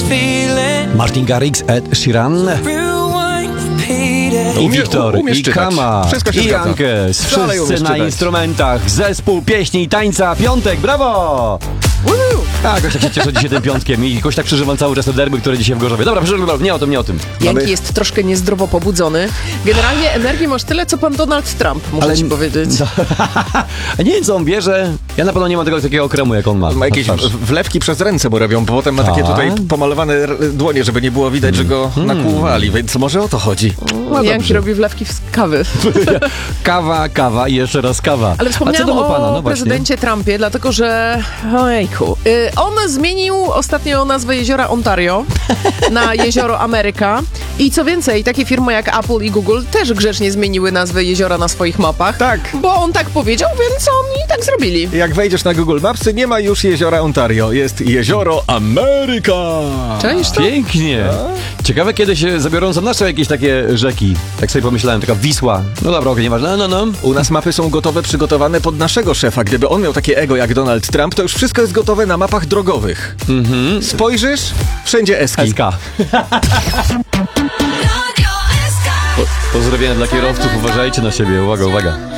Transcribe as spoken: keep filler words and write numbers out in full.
Martin Garrix, Ed Sheeran i Wiktor, i Kama, i Jankes. Wszyscy na instrumentach. Zespół pieśni i tańca. Piątek, brawo! Tak, jakoś tak się cieszę dzisiaj tym piątkiem i jakoś tak przeżywam cały czas te derby, które dzisiaj w Gorzowie. Dobra, przeżywam, nie o tym, nie o tym. Janki Mamy... jest troszkę niezdrowo pobudzony. Generalnie energii masz tyle, co pan Donald Trump, muszę Ale... ci powiedzieć. No. Nie wiem, co on bierze. Ja na pewno nie mam tego takiego kremu, jak on ma. Ma jakieś wlewki przez ręce mu robią, bo potem ma takie tutaj pomalowane dłonie, żeby nie było widać, że go hmm. nakłuwali, więc może o to chodzi. No Janki robi wlewki z kawy. Kawa, kawa i jeszcze raz kawa. Ale wspomniałam o pana? No prezydencie Trumpie, dlatego że... Ojejku. Y, on zmienił ostatnio nazwę jeziora Ontario na jezioro Ameryka. I co więcej, takie firmy jak Apple i Google też grzecznie zmieniły nazwę jeziora na swoich mapach. Tak. Bo on tak powiedział, więc oni tak zrobili. Jak wejdziesz na Google Mapsy, nie ma już jeziora Ontario. Jest jezioro Ameryka. Cześć to? Pięknie. A? Ciekawe, kiedy się zabiorą za nasze jakieś takie rzeki. Tak sobie pomyślałem, taka Wisła. No dobra, okej, nieważne. No, no, no. U nas mapy są gotowe, przygotowane pod naszego szefa. Gdyby on miał takie ego jak Donald Trump, to już wszystko jest gotowe na mapach drogowych. Mhm. Spojrzysz? Wszędzie eski. S K. Po, pozdrowienia dla kierowców, uważajcie na siebie, uwaga, uwaga.